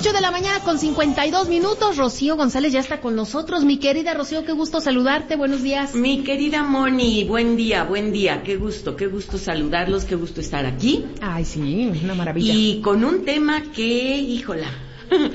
8:52 a.m. Rocío González ya está con nosotros. Mi querida Rocío, qué gusto saludarte, buenos días. Mi querida Moni, buen día, qué gusto saludarlos, qué gusto estar aquí. Ay, sí, una maravilla. Y con un tema que, híjola,